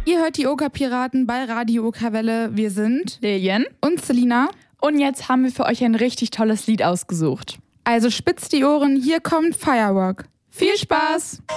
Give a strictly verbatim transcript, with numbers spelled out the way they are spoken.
Ihr hört die Oka-Piraten bei Radio Oka-Welle. Wir sind Lilian und Selina. Und jetzt haben wir für euch ein richtig tolles Lied ausgesucht. Also spitzt die Ohren, hier kommt Firework. Viel Spaß!